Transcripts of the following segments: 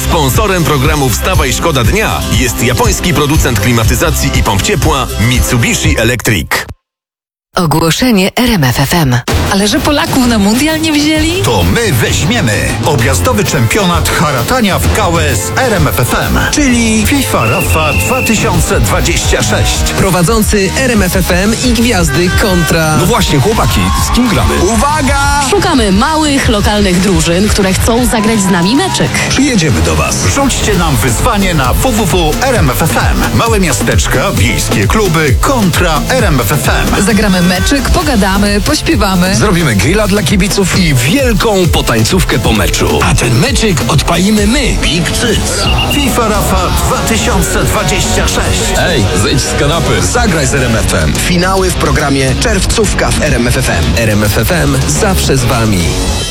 Sponsorem programu Wstawaj Szkoda Dnia jest japoński producent klimatyzacji i pomp ciepła Mitsubishi Electric. Ogłoszenie RMF FM. Ale że Polaków na mundial nie wzięli? To my weźmiemy objazdowy czempionat haratania w gałę z RMF FM, czyli FIFA Rafa 2026. Prowadzący RMF FM i gwiazdy kontra... No właśnie, chłopaki, z kim gramy? Uwaga! Szukamy małych, lokalnych drużyn, które chcą zagrać z nami meczek. Przyjedziemy do was. Rzućcie nam wyzwanie na www.rmf.fm. Małe miasteczka, wiejskie kluby kontra RMF FM. Zagramy meczyk, pogadamy, pośpiewamy. Zrobimy grilla dla kibiców i wielką potańcówkę po meczu. A ten meczyk odpalimy my. Big Cyc. FIFA Rafa 2026. Ej, zejdź z kanapy. Zagraj z RMF-em. Finały w programie Czerwcówka w RMF FM. RMF FM zawsze z wami.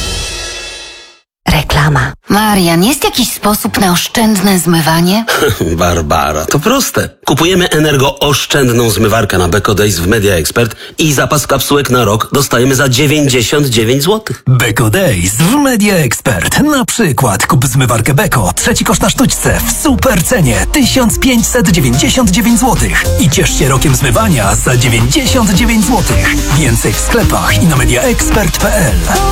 Reklama. Marian, jest jakiś sposób na oszczędne zmywanie? Barbara, to proste. Kupujemy energooszczędną zmywarkę na Beko Days w Media Expert i zapas kapsułek na rok dostajemy za 99 zł. Beko Days w Media Expert. Na przykład kup zmywarkę Beko, trzeci koszt na sztućce w super cenie 1599 zł. I ciesz się rokiem zmywania za 99 zł. Więcej w sklepach i na mediaexpert.pl.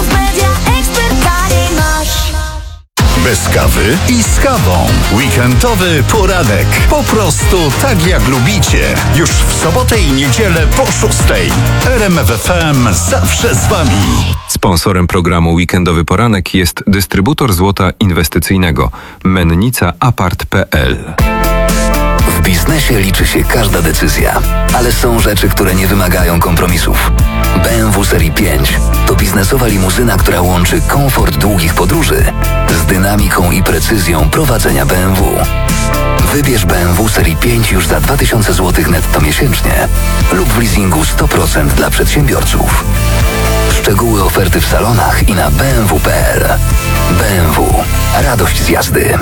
Bez kawy i z kawą. Weekendowy poranek. Po prostu tak jak lubicie. Już w sobotę i niedzielę po 6:00. RMF FM zawsze z wami. Sponsorem programu Weekendowy Poranek jest dystrybutor złota inwestycyjnego Mennica Apart.pl. W biznesie liczy się każda decyzja, ale są rzeczy, które nie wymagają kompromisów. BMW Serii 5 to biznesowa limuzyna, która łączy komfort długich podróży z dynamiką i precyzją prowadzenia BMW. Wybierz BMW Serii 5 już za 2000 zł netto miesięcznie lub w leasingu 100% dla przedsiębiorców. Szczegóły oferty w salonach i na bmw.pl. BMW. Radość z jazdy.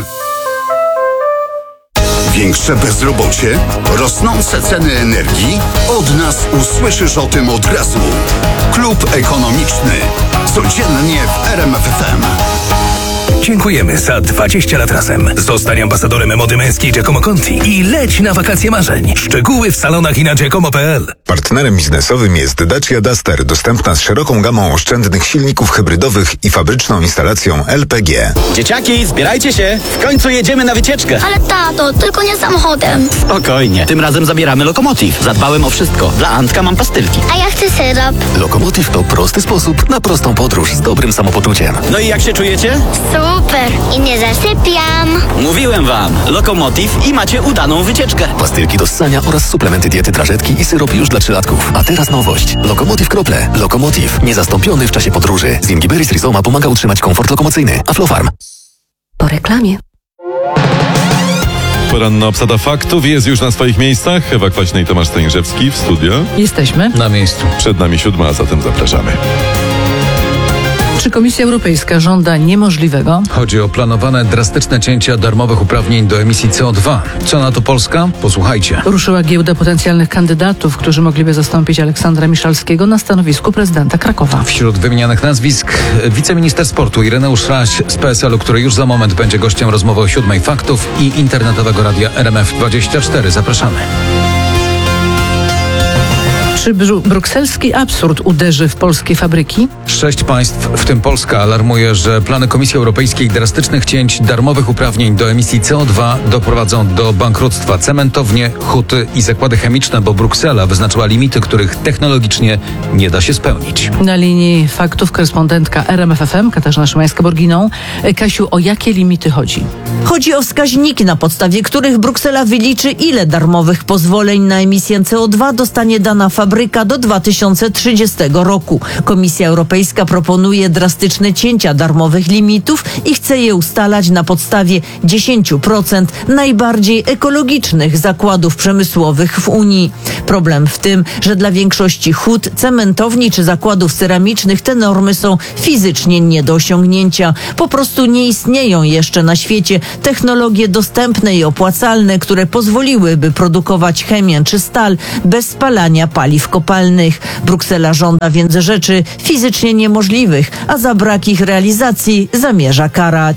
Większe bezrobocie? Rosnące ceny energii? Od nas usłyszysz o tym od razu. Klub Ekonomiczny. Codziennie w RMF FM. Dziękujemy za 20 lat razem. Zostań ambasadorem mody męskiej Giacomo Conti i leć na wakacje marzeń. Szczegóły w salonach i na giacomo.pl. Partnerem biznesowym jest Dacia Duster, dostępna z szeroką gamą oszczędnych silników hybrydowych i fabryczną instalacją LPG. Dzieciaki, zbierajcie się! W końcu jedziemy na wycieczkę! Ale tato, tylko nie samochodem. Spokojnie, tym razem zabieramy Lokomotiv. Zadbałem o wszystko. Dla Antka mam pastylki. A ja chcę syrop. Lokomotiv to prosty sposób na prostą podróż z dobrym samopoczuciem. No i jak się czujecie? Super! I nie zasypiam. Mówiłem wam, Lokomotiv i macie udaną wycieczkę. Pastylki do ssania oraz suplementy diety drażetki i syrop już dla 3-latków. A teraz nowość. Lokomotiv Krople. Lokomotiv. Niezastąpiony w czasie podróży. Z Ingiberis Rizoma pomaga utrzymać komfort lokomocyjny. Aflofarm. Po reklamie. Poranna obsada faktów jest już na swoich miejscach. Ewa Kwaśna i Tomasz Stańżewski w studio. Jesteśmy Na miejscu. Przed nami 7, a zatem zapraszamy. Czy Komisja Europejska żąda niemożliwego? Chodzi o planowane drastyczne cięcia darmowych uprawnień do emisji CO2. Co na to Polska? Posłuchajcie. Ruszyła giełda potencjalnych kandydatów, którzy mogliby zastąpić Aleksandra Miszalskiego na stanowisku prezydenta Krakowa. Wśród wymienianych nazwisk wiceminister sportu Ireneusz Raś z PSL-u, który już za moment będzie gościem rozmowy o 7 faktów i internetowego radia RMF24. Zapraszamy. Czy brukselski absurd uderzy w polskie fabryki? 6 państw, w tym Polska, alarmuje, że plany Komisji Europejskiej drastycznych cięć darmowych uprawnień do emisji CO2 doprowadzą do bankructwa cementownie, huty i zakłady chemiczne, bo Bruksela wyznaczyła limity, których technologicznie nie da się spełnić. Na linii faktów korespondentka RMF FM Katarzyna Szymańska-Borginą. Kasiu, o jakie limity chodzi? Chodzi o wskaźniki, na podstawie których Bruksela wyliczy, ile darmowych pozwoleń na emisję CO2 dostanie dana fabryka do 2030 roku. Komisja Europejska proponuje drastyczne cięcia darmowych limitów i chce je ustalać na podstawie 10% najbardziej ekologicznych zakładów przemysłowych w Unii. Problem w tym, że dla większości hut, cementowni czy zakładów ceramicznych te normy są fizycznie nie do osiągnięcia. Po prostu nie istnieją jeszcze na świecie technologie dostępne i opłacalne, które pozwoliłyby produkować chemię czy stal bez spalania paliw kopalnych. Bruksela żąda więc rzeczy fizycznie niemożliwych, a za brak ich realizacji zamierza karać.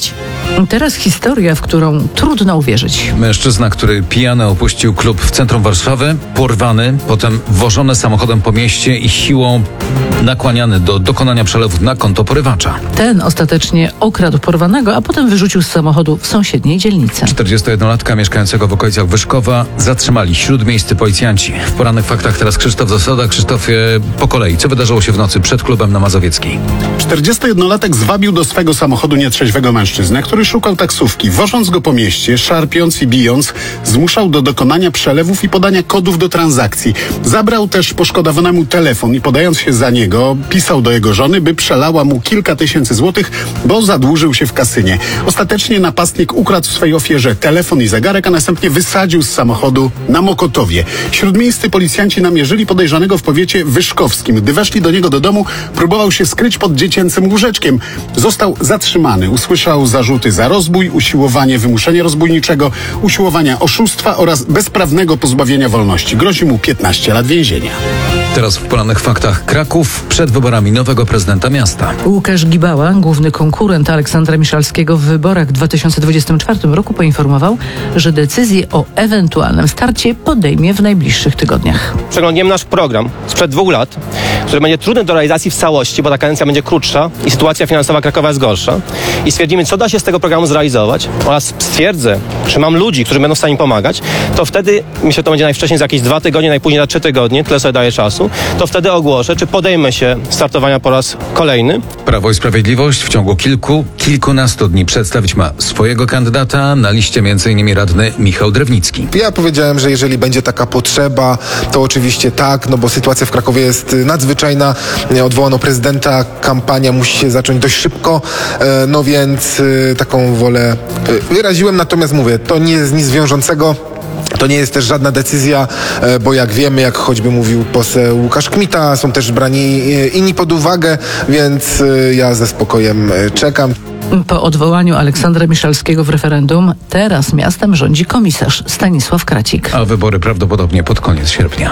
Teraz historia, w którą trudno uwierzyć. Mężczyzna, który pijany opuścił klub w centrum Warszawy, porwany, potem wożony samochodem po mieście i siłą nakłaniany do dokonania przelewów na konto porywacza. Ten ostatecznie okradł porwanego, a potem wyrzucił z samochodu w sąsiedniej dzielnicy. 41-latka mieszkającego w okolicach Wyszkowa zatrzymali śródmiejscy policjanci. W porannych faktach teraz Krzysztof Zasada. Krzysztofie, po kolei, co wydarzyło się w nocy przed klubem na Mazowieckiej? 41-latek zwabił do swego samochodu nietrzeźwego mężczyznę, który szukał taksówki. Wożąc go po mieście, szarpiąc i bijąc, zmuszał do dokonania przelewów i podania kodów do transakcji. Zabrał też poszkodowanemu telefon i podając się za niego, pisał do jego żony, by przelała mu kilka tysięcy złotych, bo zadłużył się w kasynie. Ostatecznie napastnik ukradł swojej ofierze telefon i zegarek, a następnie wysadził z samochodu na Mokotowie. Śródmiejscy policjanci namierzyli podejrzanego w powiecie wyszkowskim. Gdy weszli do niego do domu, próbował się skryć pod dziecięcym łóżeczkiem. Został zatrzymany. Usłyszał zarzuty za rozbój, usiłowanie wymuszenia rozbójniczego, usiłowania oszustwa oraz bezprawnego pozbawienia wolności. Grozi mu 15 lat więzienia. Teraz w porannych faktach Kraków przed wyborami nowego prezydenta miasta. Łukasz Gibała, główny konkurent Aleksandra Miszalskiego w wyborach w 2024 roku, poinformował, że decyzję o ewentualnym starcie podejmie w najbliższych tygodniach. Przeglądniemy nasz program sprzed 2 lat, który będzie trudny do realizacji w całości, bo ta kadencja będzie krótsza i sytuacja finansowa Krakowa jest gorsza. I stwierdzimy, co da się z tego programu zrealizować oraz stwierdzę, czy mam ludzi, którzy będą w stanie pomagać, to wtedy, myślę, że to będzie najwcześniej za jakieś 2 tygodnie, najpóźniej za 3 tygodnie, tyle sobie daję czasu, to wtedy ogłoszę, czy podejmę się startowania po raz kolejny. Prawo i Sprawiedliwość w ciągu kilkunastu dni przedstawić ma swojego kandydata, na liście m.in. radny Michał Drewnicki. Ja powiedziałem, że jeżeli będzie taka potrzeba, to oczywiście tak, no bo sytuacja w Krakowie jest nadzwyczajna. Odwołano prezydenta, kampania musi się zacząć dość szybko, no więc taką wolę wyraziłem, natomiast mówię, to nie jest nic wiążącego. To nie jest też żadna decyzja, bo jak wiemy, jak choćby mówił poseł Łukasz Kmita, są też brani inni pod uwagę, więc ja ze spokojem czekam. Po odwołaniu Aleksandra Miszalskiego w referendum teraz miastem rządzi komisarz Stanisław Kracik. A wybory prawdopodobnie pod koniec sierpnia.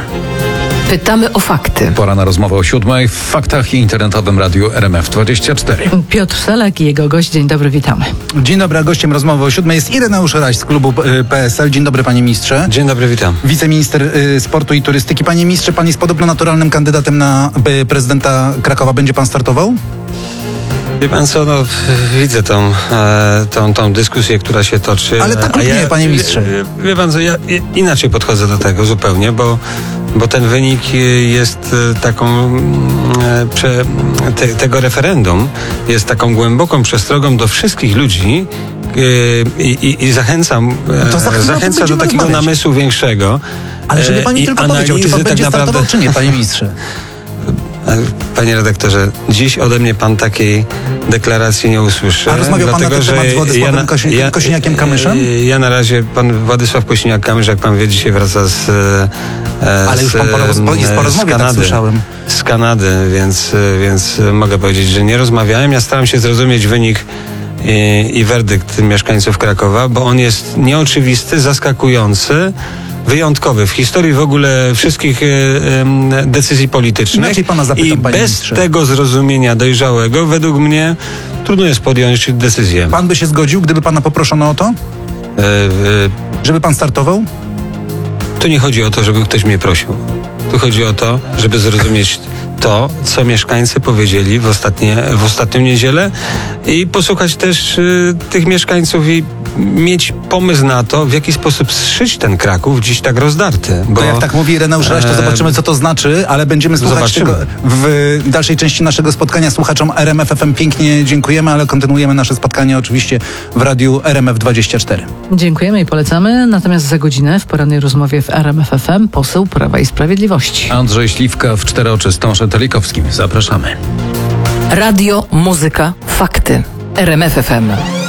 Pytamy o fakty. Pora na rozmowę o 7:00 w Faktach i internetowym radiu RMF24. Piotr Selak i jego gość. Dzień dobry, witamy. Dzień dobry, a gościem rozmowy o 7:00 jest Ireneusz Raś z klubu PSL. Dzień dobry, panie ministrze. Dzień dobry, witam. Wiceminister sportu i turystyki. Panie ministrze, pan jest podobno naturalnym kandydatem na prezydenta Krakowa. Będzie pan startował? Wie pan co, no widzę tą dyskusję, która się toczy. Ale tak lub nie, panie ministrze. Wie pan co, ja inaczej podchodzę do tego zupełnie, bo ten wynik jest taką tego referendum jest taką głęboką przestrogą do wszystkich ludzi i zachęcam do takiego namysłu większego. Ale żeby pani tylko powiedział, czy pan będzie startował, czy nie, panie ministrze? Panie redaktorze, dziś ode mnie pan takiej deklaracji nie usłyszy. A rozmawiał pan na ten temat z Władysławem Kosiniakiem-Kamyszem? Ja na razie, pan Władysław Kosiniak-Kamysz, jak pan wie, dzisiaj wraca z ale już pan jest po rozmowie, z Kanady, tak słyszałem. Z Kanady, więc mogę powiedzieć, że nie rozmawiałem. Ja staram się zrozumieć wynik i werdykt mieszkańców Krakowa, bo on jest nieoczywisty, zaskakujący, wyjątkowy w historii w ogóle wszystkich decyzji politycznych. Pana zapytam, i bez ministrze. tego zrozumienia dojrzałego według mnie trudno jest podjąć decyzję. Pan by się zgodził, gdyby pana poproszono o to? Żeby pan startował? Tu nie chodzi o to, żeby ktoś mnie prosił. Tu chodzi o to, żeby zrozumieć to, co mieszkańcy powiedzieli w ostatnią niedzielę i posłuchać też tych mieszkańców i mieć pomysł na to, w jaki sposób zszyć ten Kraków dziś tak rozdarty. Bo jak tak mówi Ireneusz Raś, to zobaczymy, co to znaczy, ale będziemy słuchać tego w dalszej części naszego spotkania. Słuchaczom RMF FM pięknie dziękujemy, ale kontynuujemy nasze spotkanie oczywiście w radiu RMF24. Dziękujemy i polecamy. Natomiast za godzinę w porannej rozmowie w RMF FM poseł Prawa i Sprawiedliwości. Andrzej Śliwka w 4 oczy z Tomaszem Telikowskim. Zapraszamy. Radio, muzyka, fakty. RMF FM.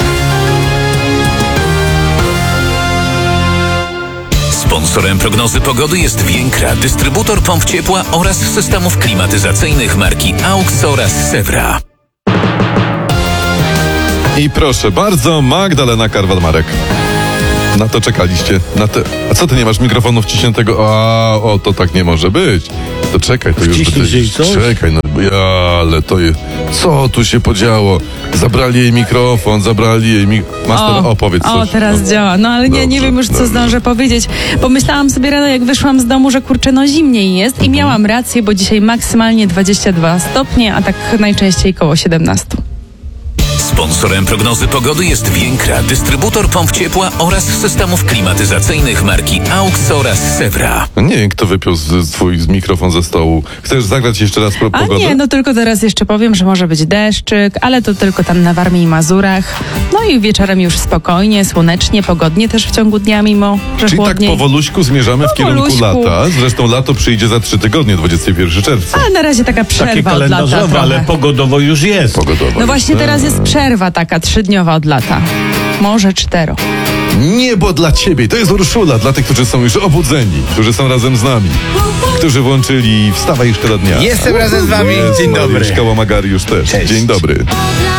Sponsorem prognozy pogody jest Więkra, dystrybutor pomp ciepła oraz systemów klimatyzacyjnych marki AUX oraz Sewra. I proszę bardzo, Magdalena Karwat-Marek. Na to czekaliście. A co ty nie masz mikrofonu wciśniętego? To tak nie może być. To czekaj, to już czekaj, ale to jest. Co tu się podziało? Zabrali jej mikrofon, Master, opowiedz coś. Teraz działa. No ale nie wiem już, co zdążę powiedzieć. Pomyślałam sobie rano, jak wyszłam z domu, że kurczę, zimniej jest i miałam rację, bo dzisiaj maksymalnie 22 stopnie, a tak najczęściej koło 17. Sponsorem prognozy pogody jest Więkra, dystrybutor pomp ciepła oraz systemów klimatyzacyjnych marki AUX oraz Sevra. Nie wiem, kto wypiął swój mikrofon ze stołu. Chcesz zagrać jeszcze raz pogodę? Nie, tylko teraz jeszcze powiem, że może być deszczyk, ale to tylko tam na Warmii i Mazurach. No i wieczorem już spokojnie, słonecznie, pogodnie też w ciągu dnia, mimo że Czyli chłodniej. tak powoluśku zmierzamy w kierunku lata. Zresztą lato przyjdzie za 3 tygodnie, 21 czerwca. Ale na razie taka przerwa od lata. Ale pogodowo już jest. No właśnie teraz jest przerwa taka 3-dniowa od lata. Może 4. Niebo dla ciebie. To jest Urszula dla tych, którzy są już obudzeni, którzy są razem z nami, którzy włączyli Wstawaj, Szkoda Dnia. Jestem razem z wami. Dzień dobry. Mariusz Kałamagariusz też. Cześć. Dzień dobry.